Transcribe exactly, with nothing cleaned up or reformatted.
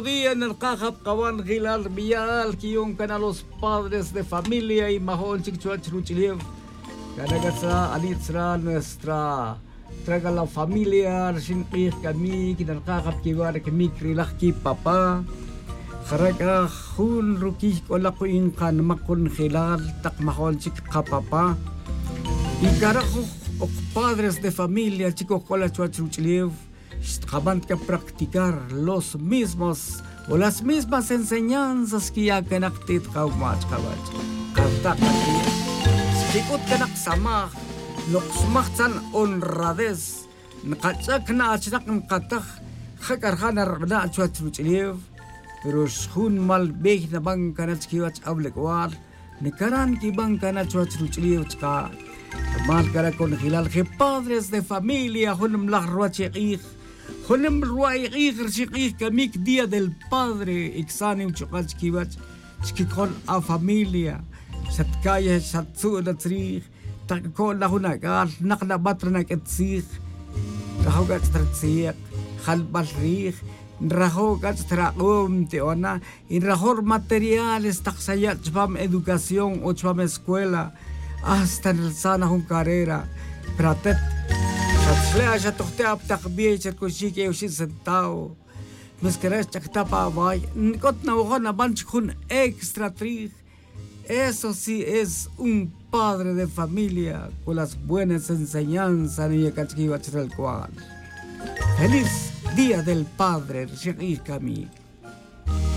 día en el Cajap Caban Gilal Vial, Kiyon a los padres de familia y Mahon Chichuach Ruchiliev. Kanagasa Alitsra nuestra traga la familia, Shin Kami, Kidan Cajap Kibar, Kimikri Laki Papa. Kharaga Hun Ruki Kolakuin Kan Makun Gilal, Tak Mahon Chik Kapapa. Y carajo, padres de familia, chicos Kola Chuachruchiliev. Acaban de practicar los mismos o las mismas enseñanzas que ya que naktit kaumach kawach. Kanta kati. Sikut kanak samah, loksmachtan honradez. Nakachak na achak nkatak, hakarhanar na chuachruchiliev. Pero shun mal beh na bang kanach kiwach avlekwal. Nikaran ki bang kanach chuachruchiliev chka. Mal karakon hilal que padres de familia hunam lahruachik. Honem ruay igr shikik kamik día del padre ixani uchukach kiwach chikikon a familia satkaya satsu na trich takon la hunagal nakna batra ketzich rahogat tratsiek halbal rich rahogat traum teona in rahor materiales taksayat chpam educación o chpam escuela hasta en el sana hun carrera pratet Shlea ya tohte ab takbiye cherkoshi ke ushi sentao. Meskeres chaktapa vai. Nkot na wahona banchkun extra tri. Eso sí es un padre de familia con las buenas enseñanzas ni yakachki bachral cual. Feliz Día del Padre, Sheikh Kami.